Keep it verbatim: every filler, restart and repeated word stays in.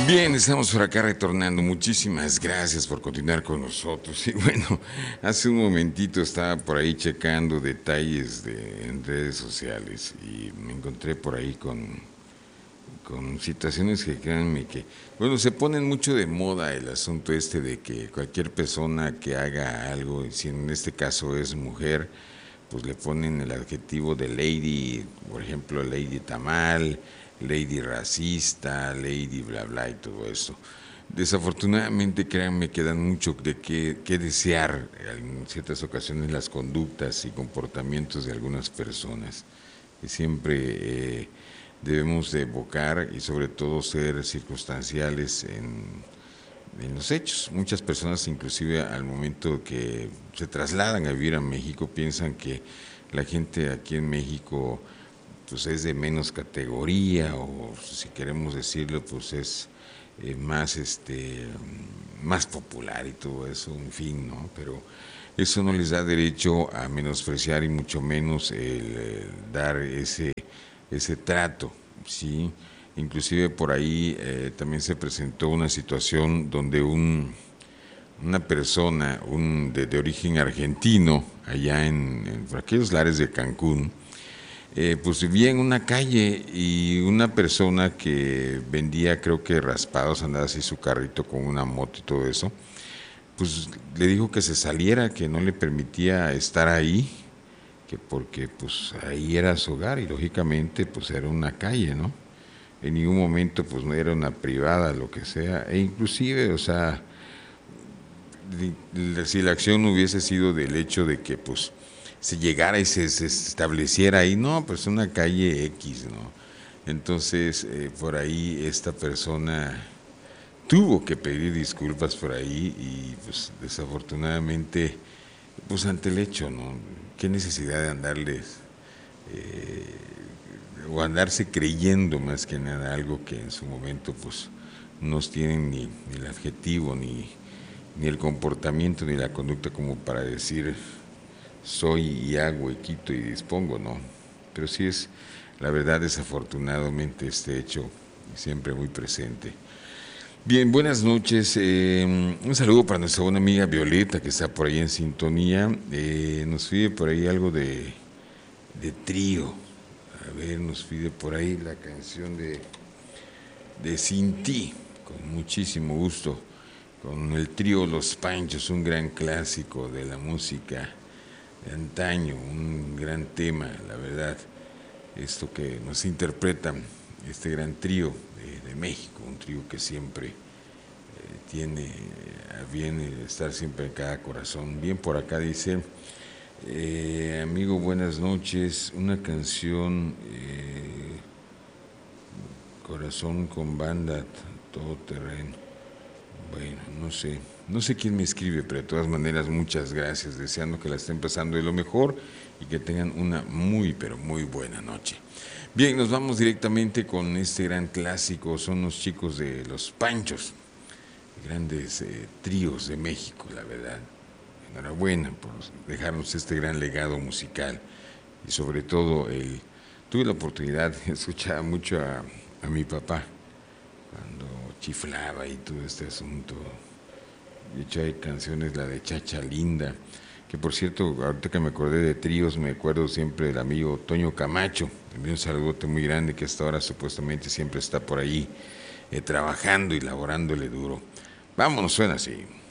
Bien, estamos por acá retornando. Muchísimas gracias por continuar con nosotros. Y bueno, hace un momentito estaba por ahí checando detalles de, en redes sociales y me encontré por ahí con, con situaciones que créanme que, bueno, se ponen mucho de moda el asunto este de que cualquier persona que haga algo, si en este caso es mujer, pues le ponen el adjetivo de lady, por ejemplo, lady tamal, lady racista, lady bla bla y todo eso. Desafortunadamente, créanme, quedan mucho de qué, qué desear en ciertas ocasiones las conductas y comportamientos de algunas personas, que siempre eh, debemos de evocar y sobre todo ser circunstanciales en, en los hechos. Muchas personas, inclusive al momento que se trasladan a vivir a México, piensan que la gente aquí en México pues es de menos categoría, o si queremos decirlo, pues es eh, más este más popular y todo eso, en fin, ¿no? Pero eso no les da derecho a menospreciar y mucho menos el, el dar ese ese trato, ¿sí? Inclusive por ahí eh, también se presentó una situación donde un una persona un, de, de origen argentino allá en, en por aquellos lares de Cancún, eh, pues vivía en una calle y una persona que vendía, creo que raspados, andaba así su carrito con una moto y todo eso, pues le dijo que se saliera, que no le permitía estar ahí, que porque pues ahí era su hogar y lógicamente pues era una calle, ¿no? En ningún momento pues no era una privada, lo que sea, e inclusive, o sea, si la acción no hubiese sido del hecho de que pues se llegara y se, se estableciera ahí, no, pues una calle X, ¿no? Entonces, eh, por ahí esta persona tuvo que pedir disculpas por ahí y pues desafortunadamente, pues ante el hecho, ¿no? Qué necesidad de andarles eh, o andarse creyendo más que nada algo que en su momento pues no tienen ni, ni el adjetivo ni, ni el comportamiento ni la conducta como para decir soy y hago y quito y dispongo, ¿no? Pero sí es, la verdad, desafortunadamente este hecho siempre muy presente. Bien, buenas noches. Eh, un saludo para nuestra buena amiga Violeta, que está por ahí en sintonía. Eh, nos pide por ahí algo de, de trío. A ver, nos pide por ahí la canción de, de Sin Ti, con muchísimo gusto. Con el trío Los Panchos, un gran clásico de la música de antaño, un gran tema, la verdad, esto que nos interpretan este gran trío de, de México, un trío que siempre eh, tiene a bien estar siempre en cada corazón. Bien, por acá dice, eh, amigo, buenas noches, una canción, eh, Corazón con banda, todo terreno. Bueno, no sé, no sé quién me escribe, pero de todas maneras muchas gracias, deseando que la estén pasando de lo mejor y que tengan una muy, pero muy buena noche. Bien, nos vamos directamente con este gran clásico, son los chicos de Los Panchos, grandes eh, tríos de México, la verdad. Enhorabuena por dejarnos este gran legado musical y sobre todo el, tuve la oportunidad de escuchar mucho a, a mi papá cuando chiflaba y todo este asunto. De hecho hay canciones, la de Chacha Linda, que por cierto, ahorita que me acordé de tríos, me acuerdo siempre del amigo Toño Camacho, también un saludote muy grande que hasta ahora supuestamente siempre está por ahí eh, trabajando y laborándole duro. Vámonos, suena así.